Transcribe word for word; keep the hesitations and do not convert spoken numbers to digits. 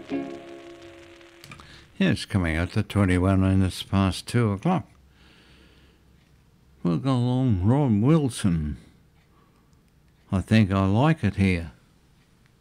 Yeah, it's coming out to twenty-one minutes past two o'clock. We'll go along Ron Wilson. I think I like it here.